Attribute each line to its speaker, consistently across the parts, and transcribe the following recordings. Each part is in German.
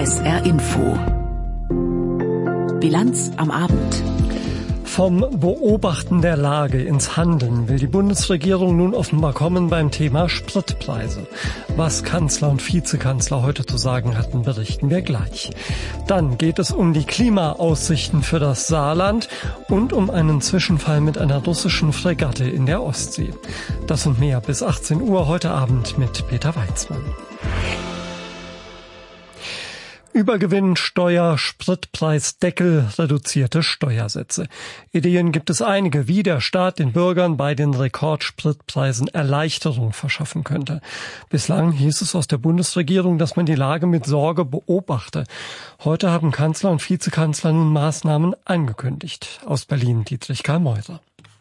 Speaker 1: SR Info. Bilanz am Abend.
Speaker 2: Vom Beobachten der Lage ins Handeln will die Bundesregierung nun offenbar kommen beim Thema Spritpreise. Was Kanzler und Vizekanzler heute zu sagen hatten, berichten wir gleich. Dann geht es um die Klimaaussichten für das Saarland und um einen Zwischenfall mit einer russischen Fregatte in der Ostsee. Das und mehr bis 18 Uhr heute Abend mit Peter Weitzmann. Übergewinnsteuer, Spritpreisdeckel, reduzierte Steuersätze. Ideen gibt es einige, wie der Staat den Bürgern bei den Rekordspritpreisen Erleichterung verschaffen könnte. Bislang hieß es aus der Bundesregierung, dass man die Lage mit Sorge beobachte. Heute haben Kanzler und Vizekanzler nun Maßnahmen angekündigt. Aus Berlin Dietrich Karl Meurer.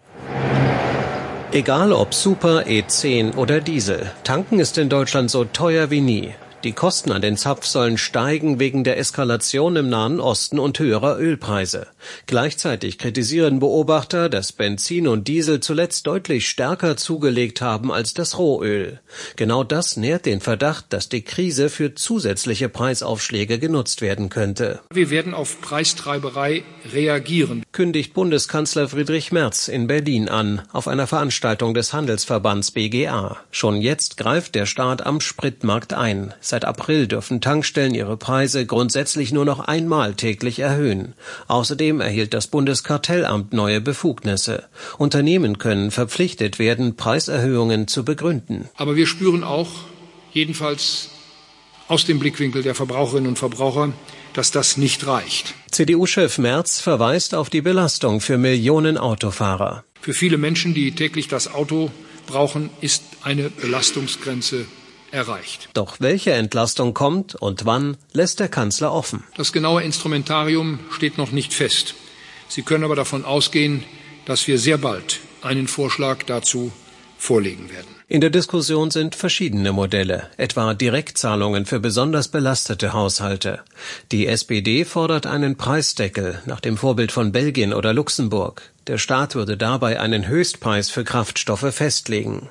Speaker 3: Egal ob Super, E10 oder Diesel, tanken ist in Deutschland so teuer wie nie. Die Kosten an den Zapfsäulen steigen wegen der Eskalation im Nahen Osten und höherer Ölpreise. Gleichzeitig kritisieren Beobachter, dass Benzin und Diesel zuletzt deutlich stärker zugelegt haben als das Rohöl. Genau das nährt den Verdacht, dass die Krise für zusätzliche Preisaufschläge genutzt werden könnte.
Speaker 4: Wir werden auf Preistreiberei reagieren,
Speaker 3: kündigt Bundeskanzler Friedrich Merz in Berlin an, auf einer Veranstaltung des Handelsverbands BGA. Schon jetzt greift der Staat am Spritmarkt ein. Seit April dürfen Tankstellen ihre Preise grundsätzlich nur noch einmal täglich erhöhen. Außerdem erhielt das Bundeskartellamt neue Befugnisse. Unternehmen können verpflichtet werden, Preiserhöhungen zu begründen.
Speaker 4: Aber wir spüren auch, jedenfalls aus dem Blickwinkel der Verbraucherinnen und Verbraucher, dass das nicht reicht.
Speaker 3: CDU-Chef Merz verweist auf die Belastung für Millionen Autofahrer.
Speaker 4: Für viele Menschen, die täglich das Auto brauchen, ist eine Belastungsgrenze erreicht.
Speaker 3: Doch welche Entlastung kommt und wann, lässt der Kanzler offen.
Speaker 4: Das genaue Instrumentarium steht noch nicht fest. Sie können aber davon ausgehen, dass wir sehr bald einen Vorschlag dazu vorlegen werden.
Speaker 3: In der Diskussion sind verschiedene Modelle, etwa Direktzahlungen für besonders belastete Haushalte. Die SPD fordert einen Preisdeckel nach dem Vorbild von Belgien oder Luxemburg. Der Staat würde dabei einen Höchstpreis für Kraftstoffe festlegen.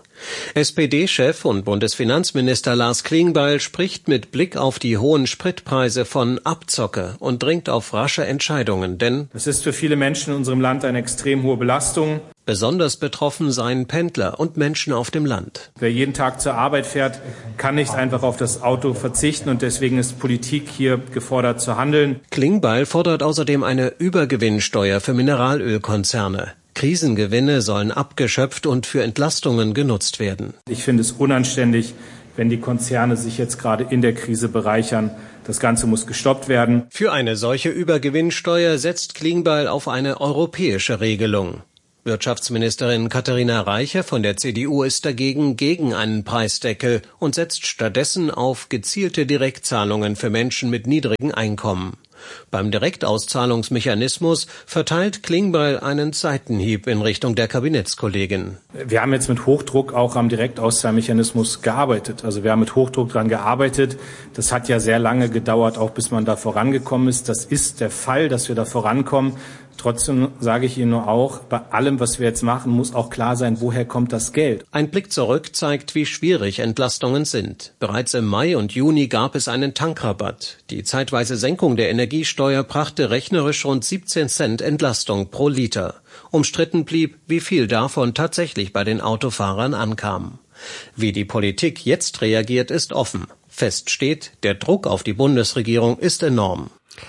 Speaker 3: SPD-Chef und Bundesfinanzminister Lars Klingbeil spricht mit Blick auf die hohen Spritpreise von Abzocke und dringt auf rasche Entscheidungen, denn
Speaker 5: es ist für viele Menschen in unserem Land eine extrem hohe Belastung.
Speaker 3: Besonders betroffen seien Pendler und Menschen auf dem Land.
Speaker 5: Wer jeden Tag zur Arbeit fährt, kann nicht einfach auf das Auto verzichten und deswegen ist Politik hier gefordert zu handeln.
Speaker 3: Klingbeil fordert außerdem eine Übergewinnsteuer für Mineralölkonzerne. Krisengewinne sollen abgeschöpft und für Entlastungen genutzt werden.
Speaker 5: Ich finde es unanständig, wenn die Konzerne sich jetzt gerade in der Krise bereichern. Das Ganze muss gestoppt werden.
Speaker 3: Für eine solche Übergewinnsteuer setzt Klingbeil auf eine europäische Regelung. Wirtschaftsministerin Katharina Reiche von der CDU ist dagegen gegen einen Preisdeckel und setzt stattdessen auf gezielte Direktzahlungen für Menschen mit niedrigen Einkommen. Beim Direktauszahlungsmechanismus verteilt Klingbeil einen Seitenhieb in Richtung der Kabinettskollegin.
Speaker 5: Wir haben jetzt mit Hochdruck auch am Direktauszahlmechanismus gearbeitet. Also wir haben mit Hochdruck daran gearbeitet. Das hat ja sehr lange gedauert, auch bis man da vorangekommen ist. Das ist der Fall, dass wir da vorankommen. Trotzdem sage ich Ihnen nur auch, bei allem, was wir jetzt machen, muss auch klar sein, woher kommt das Geld.
Speaker 3: Ein Blick zurück zeigt, wie schwierig Entlastungen sind. Bereits im Mai und Juni gab es einen Tankrabatt. Die zeitweise Senkung der Energiesteuer brachte rechnerisch rund 17 Cent Entlastung pro Liter. Umstritten blieb, wie viel davon tatsächlich bei den Autofahrern ankam. Wie die Politik jetzt reagiert, ist offen. Fest steht, der Druck auf die Bundesregierung ist enorm.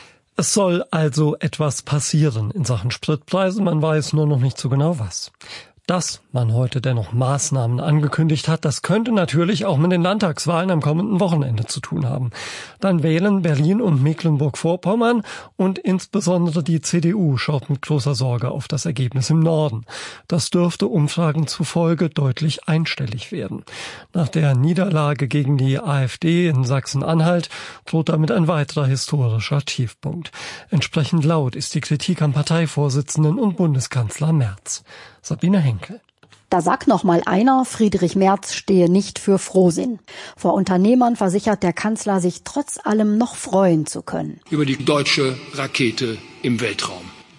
Speaker 2: Es soll also etwas passieren in Sachen Spritpreise, man weiß nur noch nicht so genau was. Dass man heute dennoch Maßnahmen angekündigt hat, das könnte natürlich auch mit den Landtagswahlen am kommenden Wochenende zu tun haben. Dann wählen Berlin und Mecklenburg-Vorpommern und insbesondere die CDU schaut mit großer Sorge auf das Ergebnis im Norden. Das dürfte Umfragen zufolge deutlich einstellig werden. Nach der Niederlage gegen die AfD in Sachsen-Anhalt droht damit ein weiterer historischer Tiefpunkt. Entsprechend laut ist die Kritik am Parteivorsitzenden und Bundeskanzler Merz. Sabine Henkel.
Speaker 6: Da sagt noch mal einer, Friedrich Merz stehe nicht für Frohsinn. Vor Unternehmern versichert der Kanzler, sich trotz allem noch freuen zu können.
Speaker 4: Über die deutsche Rakete im Weltraum.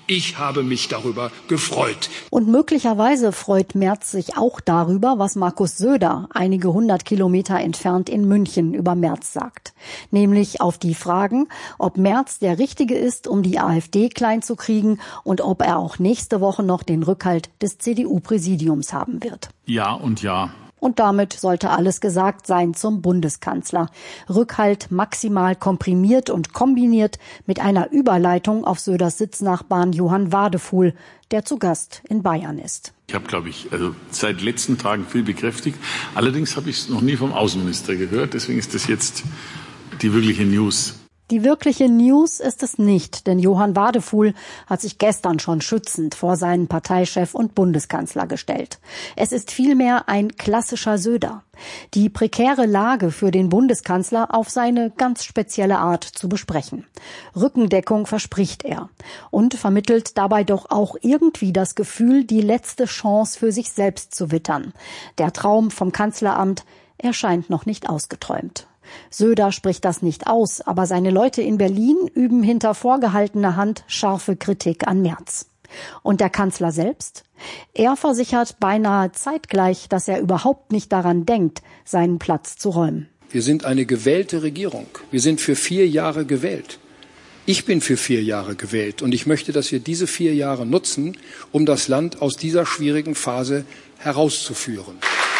Speaker 4: Ich habe mich darüber gefreut.
Speaker 6: Und möglicherweise freut Merz sich auch darüber, was Markus Söder einige 100 Kilometer entfernt in München über Merz sagt. Nämlich auf die Fragen, ob Merz der Richtige ist, um die AfD klein zu kriegen und ob er auch nächste Woche noch den Rückhalt des CDU-Präsidiums haben wird.
Speaker 7: Ja und ja.
Speaker 6: Und damit sollte alles gesagt sein zum Bundeskanzler. Rückhalt maximal komprimiert und kombiniert mit einer Überleitung auf Söders Sitznachbarn Johann Wadefuhl, der zu Gast in Bayern ist.
Speaker 7: Ich habe, seit letzten Tagen viel bekräftigt. Allerdings habe ich es noch nie vom Außenminister gehört. Deswegen ist das jetzt die wirkliche News.
Speaker 6: Die wirkliche News ist es nicht, denn Johann Wadefuhl hat sich gestern schon schützend vor seinen Parteichef und Bundeskanzler gestellt. Es ist vielmehr ein klassischer Söder. Die prekäre Lage für den Bundeskanzler auf seine ganz spezielle Art zu besprechen. Rückendeckung verspricht er und vermittelt dabei doch auch irgendwie das Gefühl, die letzte Chance für sich selbst zu wittern. Der Traum vom Kanzleramt erscheint noch nicht ausgeträumt. Söder spricht das nicht aus, aber seine Leute in Berlin üben hinter vorgehaltener Hand scharfe Kritik an Merz. Und der Kanzler selbst? Er versichert beinahe zeitgleich, dass er überhaupt nicht daran denkt, seinen Platz zu räumen.
Speaker 4: Wir sind eine gewählte Regierung. Wir sind für 4 Jahre gewählt. Ich bin für 4 Jahre gewählt und ich möchte, dass wir diese 4 Jahre nutzen, um das Land aus dieser schwierigen Phase herauszuführen.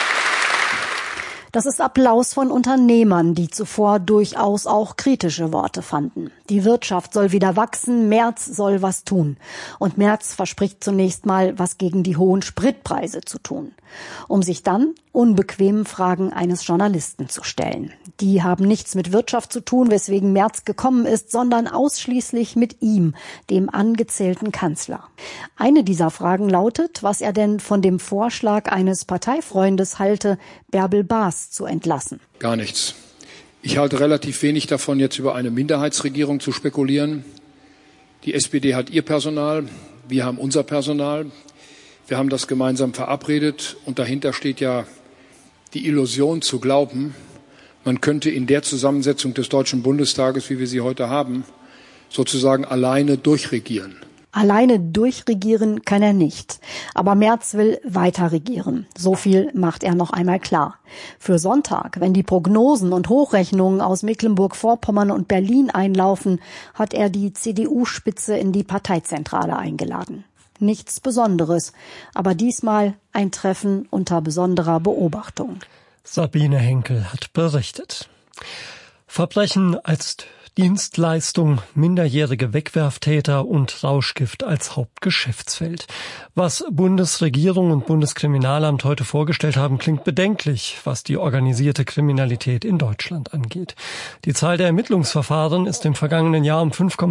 Speaker 6: Das ist Applaus von Unternehmern, die zuvor durchaus auch kritische Worte fanden. Die Wirtschaft soll wieder wachsen, Merz soll was tun. Und Merz verspricht zunächst mal, was gegen die hohen Spritpreise zu tun. Um sich dann unbequemen Fragen eines Journalisten zu stellen. Die haben nichts mit Wirtschaft zu tun, weswegen Merz gekommen ist, sondern ausschließlich mit ihm, dem angezählten Kanzler. Eine dieser Fragen lautet, was er denn von dem Vorschlag eines Parteifreundes halte, Bärbel Baas zu entlassen.
Speaker 4: Gar nichts. Ich halte relativ wenig davon, jetzt über eine Minderheitsregierung zu spekulieren. Die SPD hat ihr Personal, wir haben unser Personal. Wir haben das gemeinsam verabredet und dahinter steht ja die Illusion zu glauben, man könnte in der Zusammensetzung des Deutschen Bundestages, wie wir sie heute haben, sozusagen alleine durchregieren.
Speaker 6: Alleine durchregieren kann er nicht. Aber Merz will weiter regieren. So viel macht er noch einmal klar. Für Sonntag, wenn die Prognosen und Hochrechnungen aus Mecklenburg-Vorpommern und Berlin einlaufen, hat er die CDU-Spitze in die Parteizentrale eingeladen. Nichts Besonderes, aber diesmal ein Treffen unter besonderer Beobachtung.
Speaker 2: Sabine Henkel hat berichtet. Verbrechen als Dienstleistung, minderjährige Wegwerftäter und Rauschgift als Hauptgeschäftsfeld. Was Bundesregierung und Bundeskriminalamt heute vorgestellt haben, klingt bedenklich, was die organisierte Kriminalität in Deutschland angeht. Die Zahl der Ermittlungsverfahren ist im vergangenen Jahr um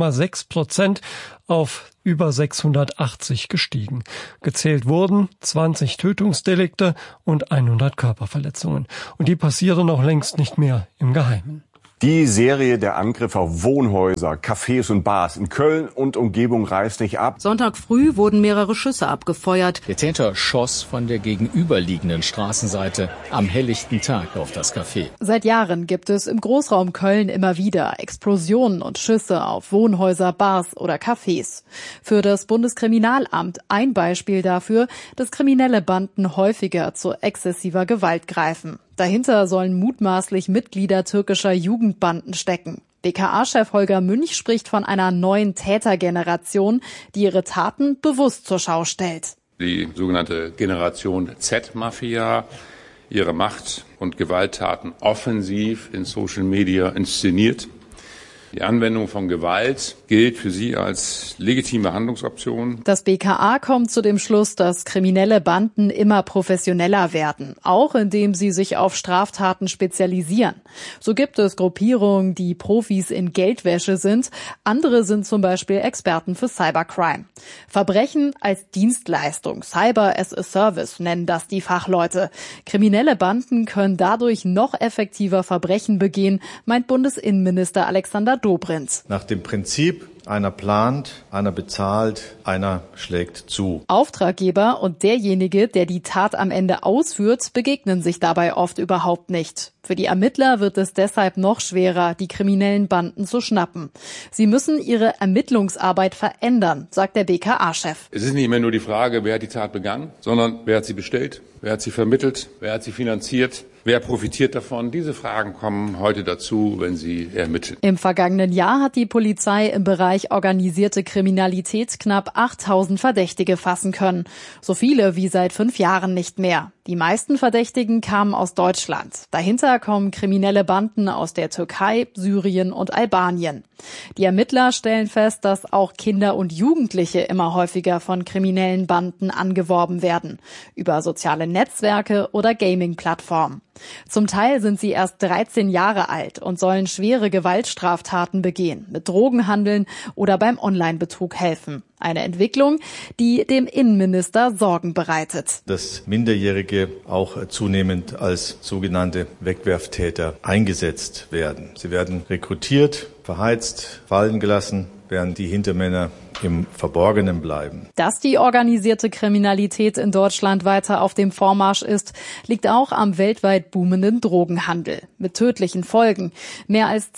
Speaker 2: 5,6% auf über 680 gestiegen. Gezählt wurden 20 Tötungsdelikte und 100 Körperverletzungen. Und die passieren noch längst nicht mehr im Geheimen.
Speaker 8: Die Serie der Angriffe auf Wohnhäuser, Cafés und Bars in Köln und Umgebung reißt nicht ab.
Speaker 1: Sonntag früh wurden mehrere Schüsse abgefeuert.
Speaker 9: Der Täter schoss von der gegenüberliegenden Straßenseite am helllichten Tag auf das Café.
Speaker 10: Seit Jahren gibt es im Großraum Köln immer wieder Explosionen und Schüsse auf Wohnhäuser, Bars oder Cafés. Für das Bundeskriminalamt ein Beispiel dafür, dass kriminelle Banden häufiger zu exzessiver Gewalt greifen. Dahinter sollen mutmaßlich Mitglieder türkischer Jugendbanden stecken. BKA-Chef Holger Münch spricht von einer neuen Tätergeneration, die ihre Taten bewusst zur Schau stellt.
Speaker 11: Die sogenannte Generation Z-Mafia, ihre Macht- und Gewalttaten offensiv in Social Media inszeniert. Die Anwendung von Gewalt gilt für sie als legitime Handlungsoption.
Speaker 10: Das BKA kommt zu dem Schluss, dass kriminelle Banden immer professioneller werden, auch indem sie sich auf Straftaten spezialisieren. So gibt es Gruppierungen, die Profis in Geldwäsche sind. Andere sind zum Beispiel Experten für Cybercrime. Verbrechen als Dienstleistung, Cyber as a Service nennen das die Fachleute. Kriminelle Banden können dadurch noch effektiver Verbrechen begehen, meint Bundesinnenminister Alexander Dobrindt.
Speaker 12: Nach dem Prinzip, einer plant, einer bezahlt, einer schlägt zu.
Speaker 10: Auftraggeber und derjenige, der die Tat am Ende ausführt, begegnen sich dabei oft überhaupt nicht. Für die Ermittler wird es deshalb noch schwerer, die kriminellen Banden zu schnappen. Sie müssen ihre Ermittlungsarbeit verändern, sagt der BKA-Chef.
Speaker 11: Es ist nicht mehr nur die Frage, wer hat die Tat begangen, sondern wer hat sie bestellt, wer hat sie vermittelt, wer hat sie finanziert, wer profitiert davon. Diese Fragen kommen heute dazu, wenn Sie ermitteln.
Speaker 10: Im vergangenen Jahr hat die Polizei im Bereich organisierte Kriminalität knapp 8.000 Verdächtige fassen können. So viele wie seit 5 Jahren nicht mehr. Die meisten Verdächtigen kamen aus Deutschland. Dahinter kommen kriminelle Banden aus der Türkei, Syrien und Albanien. Die Ermittler stellen fest, dass auch Kinder und Jugendliche immer häufiger von kriminellen Banden angeworben werden. Über soziale Netzwerke oder Gaming-Plattformen. Zum Teil sind sie erst 13 Jahre alt und sollen schwere Gewaltstraftaten begehen, mit Drogenhandeln oder beim Online-Betrug helfen. Eine Entwicklung, die dem Innenminister Sorgen bereitet.
Speaker 12: Dass Minderjährige auch zunehmend als sogenannte Wegwerftäter eingesetzt werden. Sie werden rekrutiert, verheizt, fallen gelassen, während die Hintermänner im Verborgenen bleiben.
Speaker 10: Dass die organisierte Kriminalität in Deutschland weiter auf dem Vormarsch ist, liegt auch am weltweit boomenden Drogenhandel mit tödlichen Folgen. Mehr als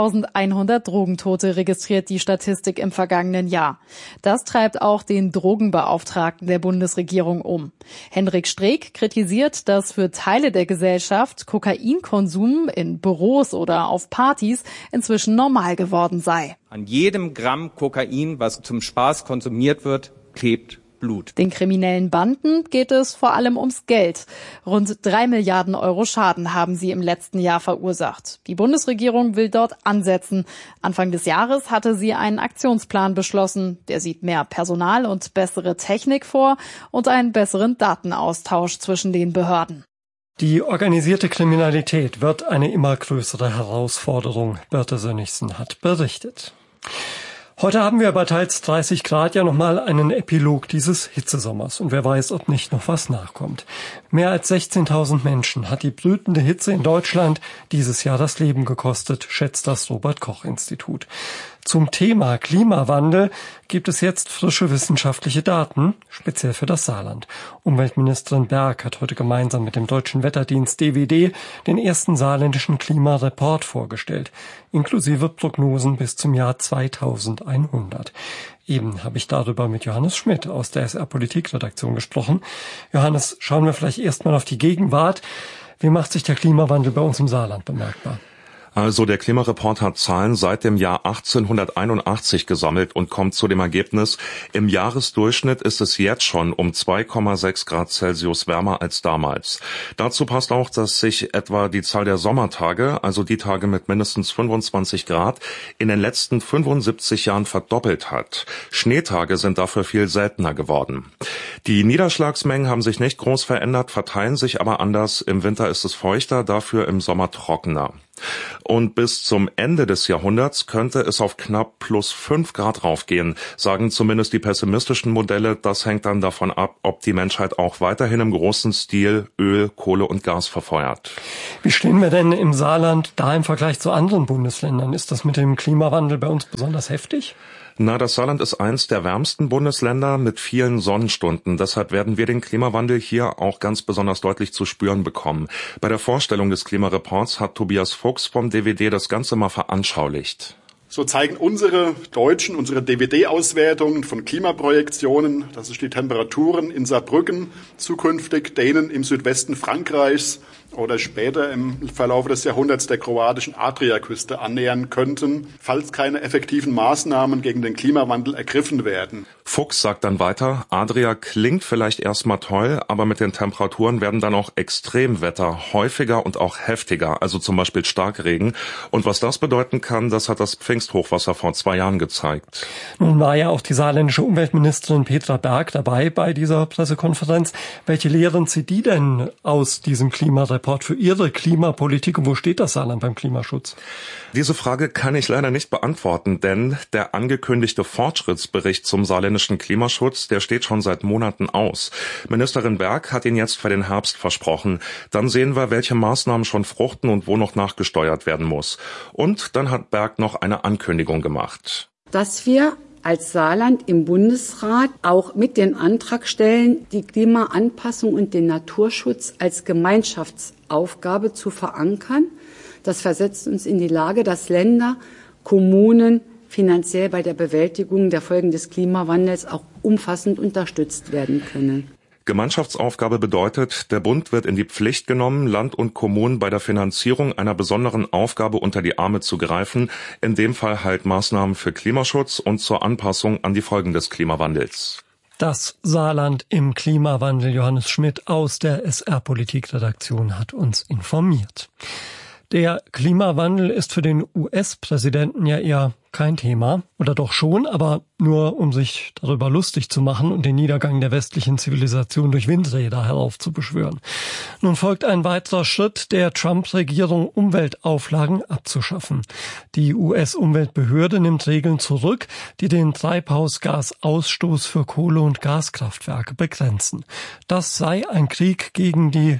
Speaker 10: 2.100 Drogentote registriert die Statistik im vergangenen Jahr. Das treibt auch den Drogenbeauftragten der Bundesregierung um. Henrik Streeck kritisiert, dass für Teile der Gesellschaft Kokainkonsum in Büros oder auf Partys inzwischen normal geworden sei.
Speaker 13: An jedem Gramm Kokain, was zum Spaß konsumiert wird, klebt Blut.
Speaker 10: Den kriminellen Banden geht es vor allem ums Geld. Rund 3 Milliarden Euro Schaden haben sie im letzten Jahr verursacht. Die Bundesregierung will dort ansetzen. Anfang des Jahres hatte sie einen Aktionsplan beschlossen. Der sieht mehr Personal und bessere Technik vor und einen besseren Datenaustausch zwischen den Behörden.
Speaker 2: Die organisierte Kriminalität wird eine immer größere Herausforderung, Birte Sönnigsen hat berichtet. Heute haben wir bei teils 30 Grad ja nochmal einen Epilog dieses Hitzesommers und wer weiß, ob nicht noch was nachkommt. Mehr als 16.000 Menschen hat die brütende Hitze in Deutschland dieses Jahr das Leben gekostet, schätzt das Robert-Koch-Institut. Zum Thema Klimawandel gibt es jetzt frische wissenschaftliche Daten, speziell für das Saarland. Umweltministerin Berg hat heute gemeinsam mit dem Deutschen Wetterdienst DWD den ersten saarländischen Klimareport vorgestellt, inklusive Prognosen bis zum Jahr 2100. Eben habe ich darüber mit Johannes Schmidt aus der SR-Politikredaktion gesprochen. Johannes, schauen wir vielleicht erstmal auf die Gegenwart. Wie macht sich der Klimawandel bei uns im Saarland bemerkbar?
Speaker 14: Also der Klimareport hat Zahlen seit dem Jahr 1881 gesammelt und kommt zu dem Ergebnis, im Jahresdurchschnitt ist es jetzt schon um 2,6 Grad Celsius wärmer als damals. Dazu passt auch, dass sich etwa die Zahl der Sommertage, also die Tage mit mindestens 25 Grad, in den letzten 75 Jahren verdoppelt hat. Schneetage sind dafür viel seltener geworden. Die Niederschlagsmengen haben sich nicht groß verändert, verteilen sich aber anders. Im Winter ist es feuchter, dafür im Sommer trockener. Und bis zum Ende des Jahrhunderts könnte es auf knapp plus 5 Grad raufgehen, sagen zumindest die pessimistischen Modelle. Das hängt dann davon ab, ob die Menschheit auch weiterhin im großen Stil Öl, Kohle und Gas verfeuert.
Speaker 2: Wie stehen wir denn im Saarland da im Vergleich zu anderen Bundesländern? Ist das mit dem Klimawandel bei uns besonders heftig?
Speaker 14: Na, das Saarland ist eins der wärmsten Bundesländer mit vielen Sonnenstunden. Deshalb werden wir den Klimawandel hier auch ganz besonders deutlich zu spüren bekommen. Bei der Vorstellung des Klimareports hat Tobias Fuchs vom DWD das Ganze mal veranschaulicht.
Speaker 15: So zeigen unsere DWD-Auswertungen von Klimaprojektionen, das ist die Temperaturen in Saarbrücken, zukünftig denen im Südwesten Frankreichs oder später im Verlauf des Jahrhunderts der kroatischen Adriaküste annähern könnten, falls keine effektiven Maßnahmen gegen den Klimawandel ergriffen werden.
Speaker 14: Fuchs sagt dann weiter, Adria klingt vielleicht erstmal toll, aber mit den Temperaturen werden dann auch Extremwetter häufiger und auch heftiger, also zum Beispiel Starkregen. Und was das bedeuten kann, das hat das Pfingsthochwasser vor 2 Jahren gezeigt.
Speaker 2: Nun war ja auch die saarländische Umweltministerin Petra Berg dabei bei dieser Pressekonferenz. Welche Lehren zieht die denn aus diesem Klimareport für ihre Klimapolitik und wo steht das Saarland beim Klimaschutz?
Speaker 14: Diese Frage kann ich leider nicht beantworten, denn der angekündigte Fortschrittsbericht zum saarländischen Klimaschutz, der steht schon seit Monaten aus. Ministerin Berg hat ihn jetzt für den Herbst versprochen. Dann sehen wir, welche Maßnahmen schon fruchten und wo noch nachgesteuert werden muss. Und dann hat Berg noch eine Ankündigung gemacht.
Speaker 16: Dass wir als Saarland im Bundesrat auch mit den Antrag stellen, die Klimaanpassung und den Naturschutz als Gemeinschaftsaufgabe Aufgabe zu verankern. Das versetzt uns in die Lage, dass Länder, Kommunen finanziell bei der Bewältigung der Folgen des Klimawandels auch umfassend unterstützt werden können.
Speaker 14: Gemeinschaftsaufgabe bedeutet, der Bund wird in die Pflicht genommen, Land und Kommunen bei der Finanzierung einer besonderen Aufgabe unter die Arme zu greifen, in dem Fall halt Maßnahmen für Klimaschutz und zur Anpassung an die Folgen des Klimawandels.
Speaker 2: Das Saarland im Klimawandel. Johannes Schmidt aus der SR-Politikredaktion hat uns informiert. Der Klimawandel ist für den US-Präsidenten ja eher kein Thema. Oder doch schon, aber nur um sich darüber lustig zu machen und den Niedergang der westlichen Zivilisation durch Windräder heraufzubeschwören. Nun folgt ein weiterer Schritt der Trump-Regierung, Umweltauflagen abzuschaffen. Die US-Umweltbehörde nimmt Regeln zurück, die den Treibhausgasausstoß für Kohle- und Gaskraftwerke begrenzen. Da sei ein Krieg gegen die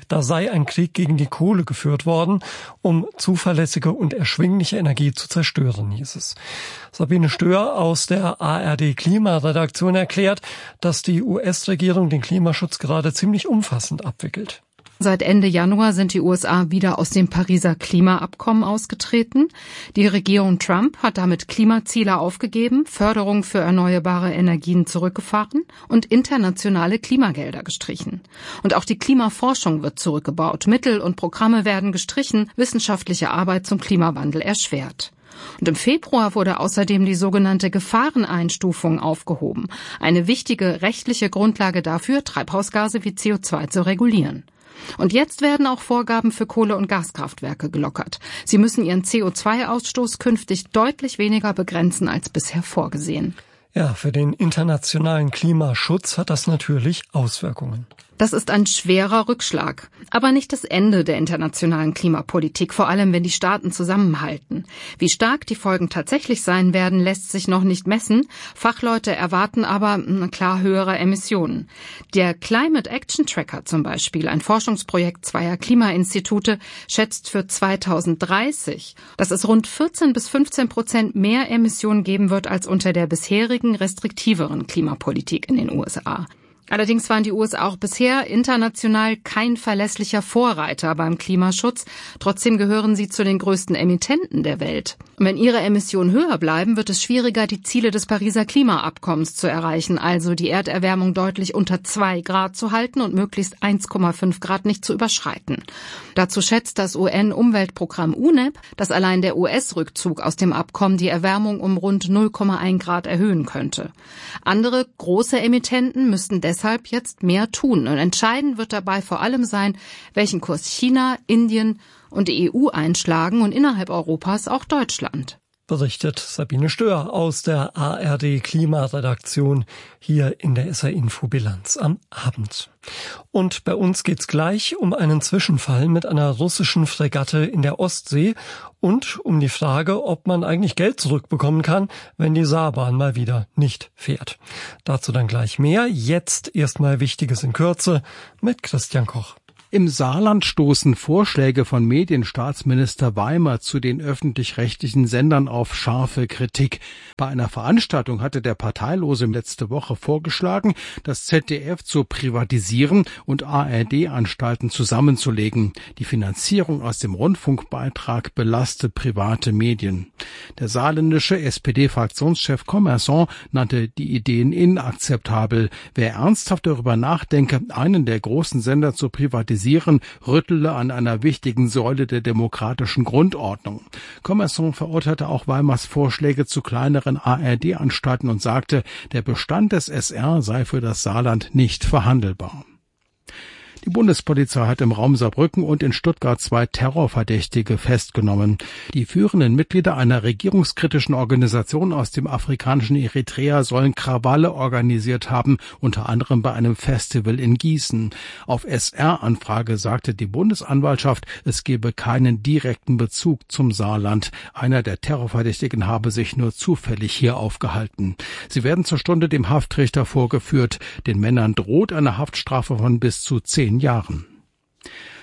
Speaker 2: Kohle geführt worden, um zuverlässige und erschwingliche Energie zu zerstören, hieß es. Sabine Stör aus der ARD-Klimaredaktion erklärt, dass die US-Regierung den Klimaschutz gerade ziemlich umfassend abwickelt.
Speaker 1: Seit Ende Januar sind die USA wieder aus dem Pariser Klimaabkommen ausgetreten. Die Regierung Trump hat damit Klimaziele aufgegeben, Förderung für erneuerbare Energien zurückgefahren und internationale Klimagelder gestrichen. Und auch die Klimaforschung wird zurückgebaut. Mittel und Programme werden gestrichen, wissenschaftliche Arbeit zum Klimawandel erschwert. Und im Februar wurde außerdem die sogenannte Gefahreneinstufung aufgehoben. Eine wichtige rechtliche Grundlage dafür, Treibhausgase wie CO2 zu regulieren. Und jetzt werden auch Vorgaben für Kohle- und Gaskraftwerke gelockert. Sie müssen ihren CO2-Ausstoß künftig deutlich weniger begrenzen als bisher vorgesehen.
Speaker 2: Ja, für den internationalen Klimaschutz hat das natürlich Auswirkungen.
Speaker 1: Das ist ein schwerer Rückschlag, aber nicht das Ende der internationalen Klimapolitik, vor allem wenn die Staaten zusammenhalten. Wie stark die Folgen tatsächlich sein werden, lässt sich noch nicht messen. Fachleute erwarten aber klar höhere Emissionen. Der Climate Action Tracker zum Beispiel, ein Forschungsprojekt zweier Klimainstitute, schätzt für 2030, dass es rund 14-15% mehr Emissionen geben wird als unter der bisherigen restriktiveren Klimapolitik in den USA. Allerdings waren die USA auch bisher international kein verlässlicher Vorreiter beim Klimaschutz. Trotzdem gehören sie zu den größten Emittenten der Welt. Und wenn ihre Emissionen höher bleiben, wird es schwieriger, die Ziele des Pariser Klimaabkommens zu erreichen, also die Erderwärmung deutlich unter 2 Grad zu halten und möglichst 1,5 Grad nicht zu überschreiten. Dazu schätzt das UN-Umweltprogramm UNEP, dass allein der US-Rückzug aus dem Abkommen die Erwärmung um rund 0,1 Grad erhöhen könnte. Andere große Emittenten müssten deshalb jetzt mehr tun. Und entscheidend wird dabei vor allem sein, welchen Kurs China, Indien und die EU einschlagen und innerhalb Europas auch Deutschland.
Speaker 2: Berichtet Sabine Stör aus der ARD-Klimaredaktion hier in der SR-Info-Bilanz am Abend. Und bei uns geht's gleich um einen Zwischenfall mit einer russischen Fregatte in der Ostsee und um die Frage, ob man eigentlich Geld zurückbekommen kann, wenn die Saarbahn mal wieder nicht fährt. Dazu dann gleich mehr. Jetzt erstmal Wichtiges in Kürze mit Christian Koch.
Speaker 17: Im Saarland stoßen Vorschläge von Medienstaatsminister Weimer zu den öffentlich-rechtlichen Sendern auf scharfe Kritik. Bei einer Veranstaltung hatte der Parteilose letzte Woche vorgeschlagen, das ZDF zu privatisieren und ARD-Anstalten zusammenzulegen. Die Finanzierung aus dem Rundfunkbeitrag belastet private Medien. Der saarländische SPD-Fraktionschef Commerson nannte die Ideen inakzeptabel. Wer ernsthaft darüber nachdenke, einen der großen Sender zu privatisieren, rüttele an einer wichtigen Säule der demokratischen Grundordnung. Commerson verurteilte auch Weimars Vorschläge zu kleineren ARD-Anstalten und sagte, der Bestand des SR sei für das Saarland nicht verhandelbar. Die Bundespolizei hat im Raum Saarbrücken und in Stuttgart 2 Terrorverdächtige festgenommen. Die führenden Mitglieder einer regierungskritischen Organisation aus dem afrikanischen Eritrea sollen Krawalle organisiert haben, unter anderem bei einem Festival in Gießen. Auf SR-Anfrage sagte die Bundesanwaltschaft, es gebe keinen direkten Bezug zum Saarland. Einer der Terrorverdächtigen habe sich nur zufällig hier aufgehalten. Sie werden zur Stunde dem Haftrichter vorgeführt. Den Männern droht eine Haftstrafe von bis zu 10 Jahren.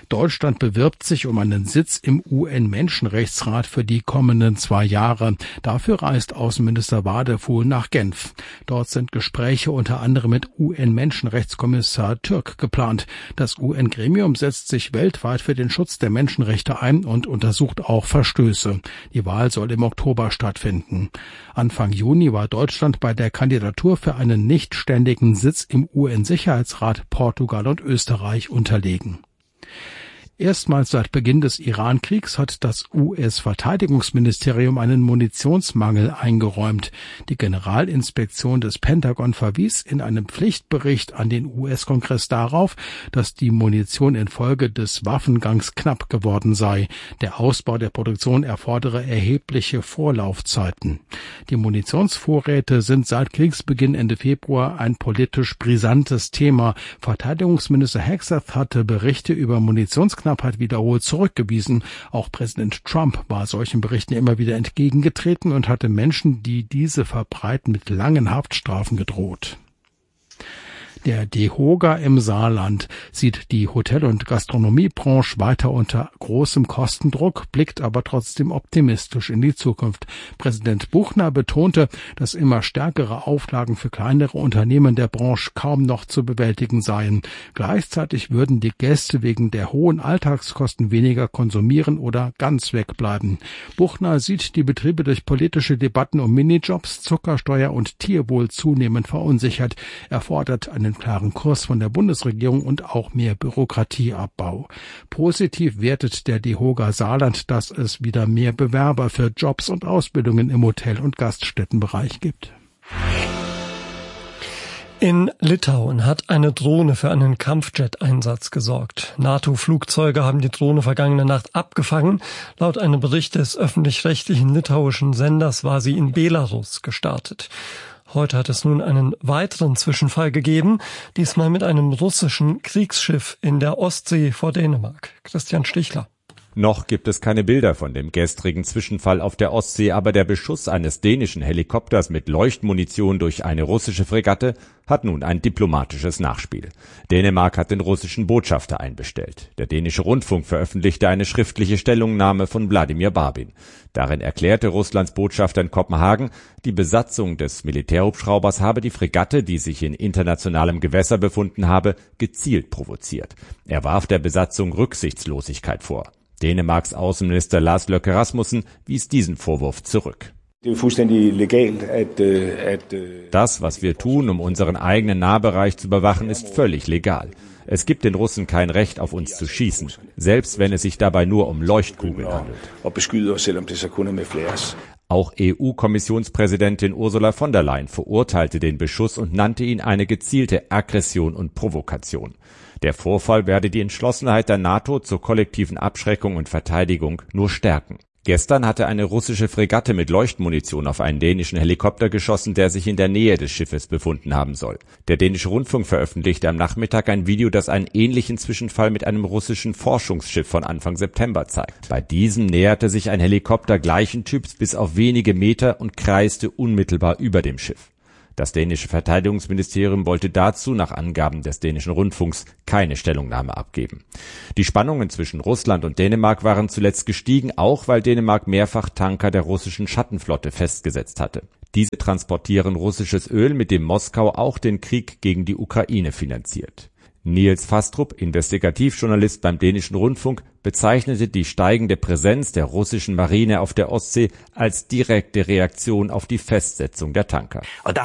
Speaker 17: Deutschland bewirbt sich um einen Sitz im UN-Menschenrechtsrat für die kommenden 2 Jahre. Dafür reist Außenminister Wadefuhl nach Genf. Dort sind Gespräche unter anderem mit UN-Menschenrechtskommissar Türk geplant. Das UN-Gremium setzt sich weltweit für den Schutz der Menschenrechte ein und untersucht auch Verstöße. Die Wahl soll im Oktober stattfinden. Anfang Juni war Deutschland bei der Kandidatur für einen nichtständigen Sitz im UN-Sicherheitsrat Portugal und Österreich unterlegen. Erstmals seit Beginn des Iran-Kriegs hat das US-Verteidigungsministerium einen Munitionsmangel eingeräumt. Die Generalinspektion des Pentagon verwies in einem Pflichtbericht an den US-Kongress darauf, dass die Munition infolge des Waffengangs knapp geworden sei. Der Ausbau der Produktion erfordere erhebliche Vorlaufzeiten. Die Munitionsvorräte sind seit Kriegsbeginn Ende Februar ein politisch brisantes Thema. Verteidigungsminister Hegseth hatte Berichte über Munitionsknappheit wiederholt zurückgewiesen. Auch Präsident Trump war solchen Berichten immer wieder entgegengetreten und hatte Menschen, die diese verbreiten, mit langen Haftstrafen gedroht. Der DEHOGA im Saarland sieht die Hotel- und Gastronomiebranche weiter unter großem Kostendruck, blickt aber trotzdem optimistisch in die Zukunft. Präsident Buchner betonte, dass immer stärkere Auflagen für kleinere Unternehmen der Branche kaum noch zu bewältigen seien. Gleichzeitig würden die Gäste wegen der hohen Alltagskosten weniger konsumieren oder ganz wegbleiben. Buchner sieht die Betriebe durch politische Debatten um Minijobs, Zuckersteuer und Tierwohl zunehmend verunsichert. Er fordert einen klaren Kurs von der Bundesregierung und auch mehr Bürokratieabbau. Positiv wertet der DEHOGA Saarland, dass es wieder mehr Bewerber für Jobs und Ausbildungen im Hotel- und Gaststättenbereich gibt.
Speaker 2: In Litauen hat eine Drohne für einen Kampfjet-Einsatz gesorgt. NATO-Flugzeuge haben die Drohne vergangene Nacht abgefangen. Laut einem Bericht des öffentlich-rechtlichen litauischen Senders war sie in Belarus gestartet. Heute hat es nun einen weiteren Zwischenfall gegeben, diesmal mit einem russischen Kriegsschiff in der Ostsee vor Dänemark. Christian Stichler.
Speaker 18: Noch gibt es keine Bilder von dem gestrigen Zwischenfall auf der Ostsee, aber der Beschuss eines dänischen Helikopters mit Leuchtmunition durch eine russische Fregatte hat nun ein diplomatisches Nachspiel. Dänemark hat den russischen Botschafter einbestellt. Der dänische Rundfunk veröffentlichte eine schriftliche Stellungnahme von Wladimir Barbin. Darin erklärte Russlands Botschafter in Kopenhagen, die Besatzung des Militärhubschraubers habe die Fregatte, die sich in internationalem Gewässer befunden habe, gezielt provoziert. Er warf der Besatzung Rücksichtslosigkeit vor. Dänemarks Außenminister Lars Løkke Rasmussen wies diesen Vorwurf zurück. Das, was wir tun, um unseren eigenen Nahbereich zu überwachen, ist völlig legal. Es gibt den Russen kein Recht, auf uns zu schießen, selbst wenn es sich dabei nur um Leuchtkugeln handelt. Auch EU-Kommissionspräsidentin Ursula von der Leyen verurteilte den Beschuss und nannte ihn eine gezielte Aggression und Provokation. Der Vorfall werde die Entschlossenheit der NATO zur kollektiven Abschreckung und Verteidigung nur stärken. Gestern hatte eine russische Fregatte mit Leuchtmunition auf einen dänischen Helikopter geschossen, der sich in der Nähe des Schiffes befunden haben soll. Der dänische Rundfunk veröffentlichte am Nachmittag ein Video, das einen ähnlichen Zwischenfall mit einem russischen Forschungsschiff von Anfang September zeigt. Bei diesem näherte sich ein Helikopter gleichen Typs bis auf wenige Meter und kreiste unmittelbar über dem Schiff. Das dänische Verteidigungsministerium wollte dazu, nach Angaben des dänischen Rundfunks, keine Stellungnahme abgeben. Die Spannungen zwischen Russland und Dänemark waren zuletzt gestiegen, auch weil Dänemark mehrfach Tanker der russischen Schattenflotte festgesetzt hatte. Diese transportieren russisches Öl, mit dem Moskau auch den Krieg gegen die Ukraine finanziert. Niels Fastrup, Investigativjournalist beim dänischen Rundfunk, bezeichnete die steigende Präsenz der russischen Marine auf der Ostsee als direkte Reaktion auf die Festsetzung der Tanker.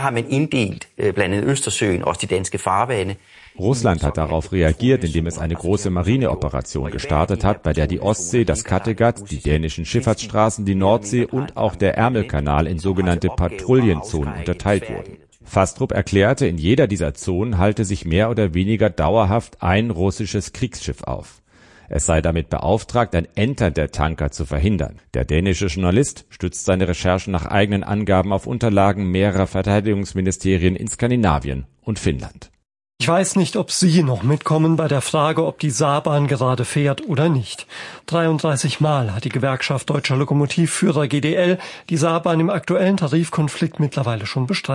Speaker 18: Russland hat darauf reagiert, indem es eine große Marineoperation gestartet hat, bei der die Ostsee, das Kattegat, die dänischen Schifffahrtsstraßen, die Nordsee und auch der Ärmelkanal in sogenannte Patrouillenzonen unterteilt wurden. Fastrup erklärte, in jeder dieser Zonen halte sich mehr oder weniger dauerhaft ein russisches Kriegsschiff auf. Es sei damit beauftragt, ein Entern der Tanker zu verhindern. Der dänische Journalist stützt seine Recherchen nach eigenen Angaben auf Unterlagen mehrerer Verteidigungsministerien in Skandinavien und Finnland.
Speaker 2: Ich weiß nicht, ob Sie noch mitkommen bei der Frage, ob die Saarbahn gerade fährt oder nicht. 33 Mal hat die Gewerkschaft Deutscher Lokomotivführer GDL die Saarbahn im aktuellen Tarifkonflikt mittlerweile schon bestreikt.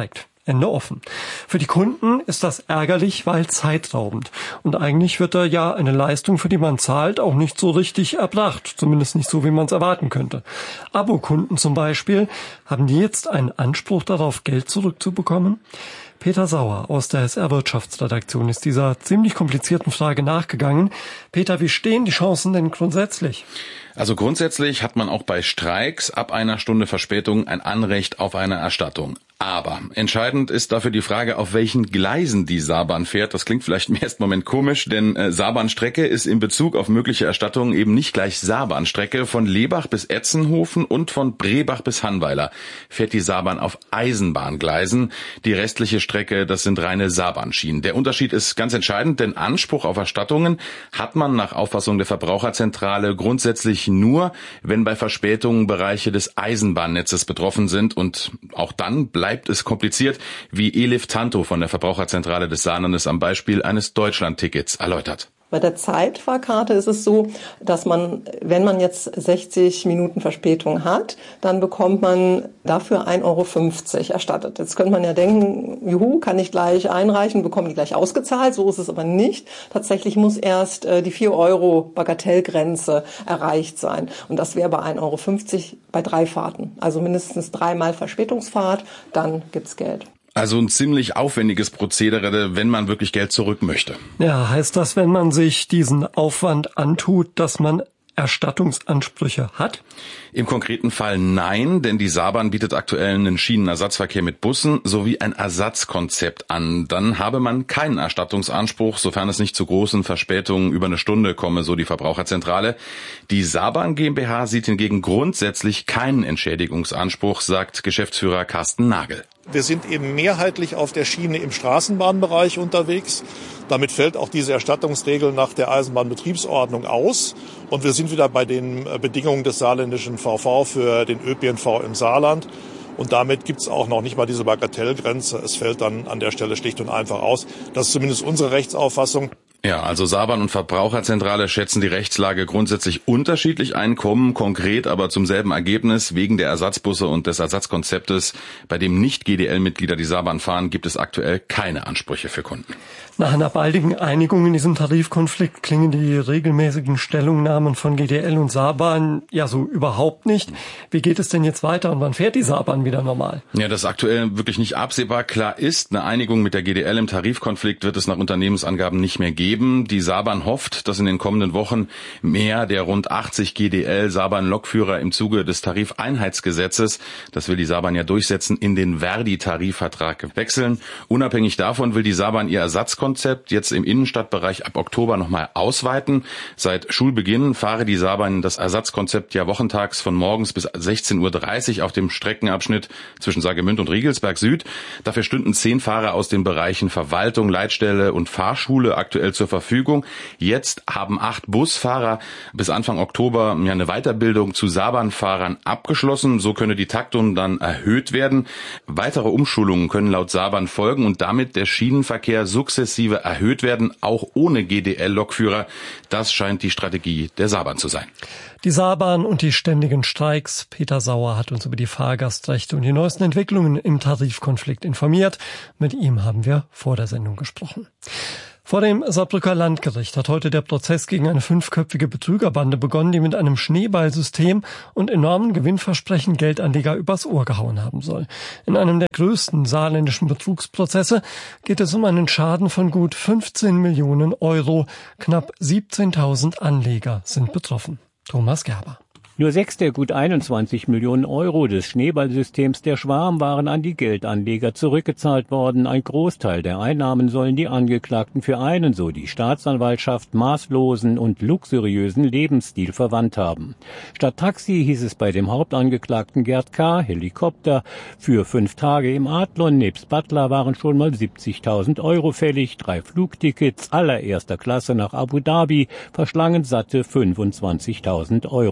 Speaker 2: Ende offen. Für die Kunden ist das ärgerlich, weil zeitraubend. Und eigentlich wird da ja eine Leistung, für die man zahlt, auch nicht so richtig erbracht. Zumindest nicht so, wie man es erwarten könnte. Abokunden zum Beispiel, haben die jetzt einen Anspruch darauf, Geld zurückzubekommen? Peter Sauer aus der SR-Wirtschaftsredaktion ist dieser ziemlich komplizierten Frage nachgegangen. Peter, wie stehen die Chancen denn grundsätzlich?
Speaker 19: Also grundsätzlich hat man auch bei Streiks ab einer Stunde Verspätung ein Anrecht auf eine Erstattung. Aber entscheidend ist dafür die Frage, auf welchen Gleisen die Saarbahn fährt. Das klingt vielleicht im ersten Moment komisch, denn Saarbahnstrecke ist in Bezug auf mögliche Erstattungen eben nicht gleich Saarbahnstrecke. Von Lebach bis Etzenhofen und von Brebach bis Hannweiler fährt die Saarbahn auf Eisenbahngleisen. Die restliche Strecke, das sind reine Saarbahnschienen. Der Unterschied ist ganz entscheidend, denn Anspruch auf Erstattungen hat man nach Auffassung der Verbraucherzentrale grundsätzlich nur, wenn bei Verspätungen Bereiche des Eisenbahnnetzes betroffen sind, und auch dann bleibt es kompliziert, wie Elif Tanto von der Verbraucherzentrale des Saarlandes am Beispiel eines Deutschland-Tickets erläutert.
Speaker 20: Bei der Zeitfahrkarte ist es so, dass man, wenn man jetzt 60 Minuten Verspätung hat, dann bekommt man dafür 1,50 € erstattet. Jetzt könnte man ja denken, juhu, kann ich gleich einreichen, bekomme ich gleich ausgezahlt. So ist es aber nicht. Tatsächlich muss erst die 4 € Bagatellgrenze erreicht sein. Und das wäre bei 1,50 € bei 3 Fahrten. Also mindestens 3-mal Verspätungsfahrt, dann gibt's Geld.
Speaker 19: Also ein ziemlich aufwendiges Prozedere, wenn man wirklich Geld zurück möchte.
Speaker 2: Ja, heißt das, wenn man sich diesen Aufwand antut, dass man Erstattungsansprüche hat?
Speaker 19: Im konkreten Fall nein, denn die Saarbahn bietet aktuell einen Schienenersatzverkehr mit Bussen sowie ein Ersatzkonzept an. Dann habe man keinen Erstattungsanspruch, sofern es nicht zu großen Verspätungen über eine Stunde komme, so die Verbraucherzentrale. Die Saarbahn GmbH sieht hingegen grundsätzlich keinen Entschädigungsanspruch, sagt Geschäftsführer Carsten Nagel.
Speaker 21: Wir sind eben mehrheitlich auf der Schiene im Straßenbahnbereich unterwegs. Damit fällt auch diese Erstattungsregel nach der Eisenbahnbetriebsordnung aus. Und wir sind wieder bei den Bedingungen des saarländischen VV für den ÖPNV im Saarland. Und damit gibt's auch noch nicht mal diese Bagatellgrenze. Es fällt dann an der Stelle schlicht und einfach aus. Das ist zumindest unsere Rechtsauffassung.
Speaker 19: Ja, also Saarbahn und Verbraucherzentrale schätzen die Rechtslage grundsätzlich unterschiedlich ein, kommen konkret aber zum selben Ergebnis. Wegen der Ersatzbusse und des Ersatzkonzeptes, bei dem nicht GDL-Mitglieder die Saarbahn fahren, gibt es aktuell keine Ansprüche für Kunden.
Speaker 2: Nach einer baldigen Einigung in diesem Tarifkonflikt klingen die regelmäßigen Stellungnahmen von GDL und Saarbahn ja so überhaupt nicht. Wie geht es denn jetzt weiter und wann fährt die Saarbahn wieder normal?
Speaker 19: Ja, das ist aktuell wirklich nicht absehbar. Klar ist, eine Einigung mit der GDL im Tarifkonflikt wird es nach Unternehmensangaben nicht mehr geben. Die Saarbahn hofft, dass in den kommenden Wochen mehr der rund 80 GDL-Saarbahn-Lokführer im Zuge des Tarifeinheitsgesetzes, das will die Saarbahn ja durchsetzen, in den Verdi-Tarifvertrag wechseln. Unabhängig davon will die Saarbahn ihr Ersatzkonzept jetzt im Innenstadtbereich ab Oktober nochmal ausweiten. Seit Schulbeginn fahre die Saarbahn das Ersatzkonzept ja wochentags von morgens bis 16:30 Uhr auf dem Streckenabschnitt zwischen Saargemünd und Riegelsberg Süd. Dafür stünden 10 Fahrer aus den Bereichen Verwaltung, Leitstelle und Fahrschule aktuell zur Verfügung. Jetzt haben 8 Busfahrer bis Anfang Oktober eine Weiterbildung zu Saarbahnfahrern abgeschlossen. So könne die Taktung dann erhöht werden. Weitere Umschulungen können laut Saarbahn folgen und damit der Schienenverkehr sukzessive erhöht werden, auch ohne GDL-Lokführer. Das scheint die Strategie der Saarbahn zu sein.
Speaker 2: Die Saarbahn und die ständigen Streiks. Peter Sauer hat uns über die Fahrgastrechte und die neuesten Entwicklungen im Tarifkonflikt informiert. Mit ihm haben wir vor der Sendung gesprochen. Vor dem Saarbrücker Landgericht hat heute der Prozess gegen eine 5-köpfige Betrügerbande begonnen, die mit einem Schneeballsystem und enormen Gewinnversprechen Geldanleger übers Ohr gehauen haben soll. In einem der größten saarländischen Betrugsprozesse geht es um einen Schaden von gut 15 Millionen Euro. Knapp 17.000 Anleger sind betroffen. Thomas Gerber.
Speaker 22: Nur 6 der gut 21 Millionen Euro des Schneeballsystems der Schwarm waren an die Geldanleger zurückgezahlt worden. Ein Großteil der Einnahmen sollen die Angeklagten für einen, so die Staatsanwaltschaft, maßlosen und luxuriösen Lebensstil verwandt haben. Statt Taxi hieß es bei dem Hauptangeklagten Gerd K. Helikopter. Für 5 Tage im Adlon nebst Butler waren schon mal 70.000 Euro fällig. 3 Flugtickets allererster Klasse nach Abu Dhabi verschlangen satte 25.000 Euro.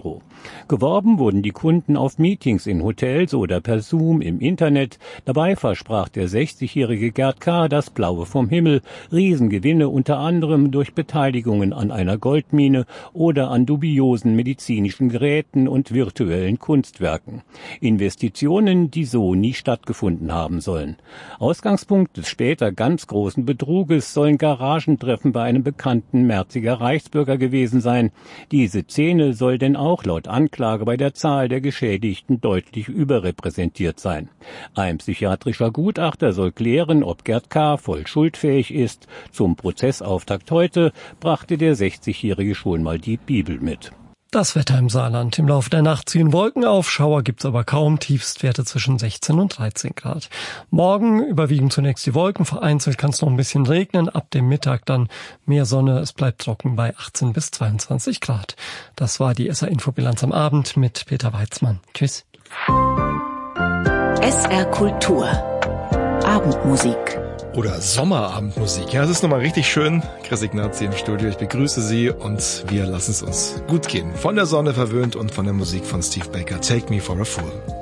Speaker 22: Geworben wurden die Kunden auf Meetings in Hotels oder per Zoom im Internet. Dabei versprach der 60-jährige Gerd K. das Blaue vom Himmel, Riesengewinne unter anderem durch Beteiligungen an einer Goldmine oder an dubiosen medizinischen Geräten und virtuellen Kunstwerken. Investitionen, die so nie stattgefunden haben sollen. Ausgangspunkt des später ganz großen Betruges sollen Garagentreffen bei einem bekannten Merziger Reichsbürger gewesen sein. Diese Szene soll denn auch laut Anklage bei der Zahl der Geschädigten deutlich überrepräsentiert sein. Ein psychiatrischer Gutachter soll klären, ob Gerd K. voll schuldfähig ist. Zum Prozessauftakt heute brachte der 60-Jährige schon mal die Bibel mit.
Speaker 2: Das Wetter im Saarland. Im Laufe der Nacht ziehen Wolken auf, Schauer gibt's aber kaum, Tiefstwerte zwischen 16 und 13 Grad. Morgen überwiegen zunächst die Wolken, vereinzelt kann es noch ein bisschen regnen, ab dem Mittag dann mehr Sonne, es bleibt trocken bei 18 bis 22 Grad. Das war die SR-Infobilanz am Abend mit Peter Weizmann. Tschüss.
Speaker 3: SR Kultur. Abendmusik.
Speaker 5: Oder Sommerabendmusik. Ja, es ist nochmal richtig schön. Chris Ignazi im Studio. Ich begrüße Sie und wir lassen es uns gut gehen. Von der Sonne verwöhnt und von der Musik von Steve Baker. Take Me for a Fool.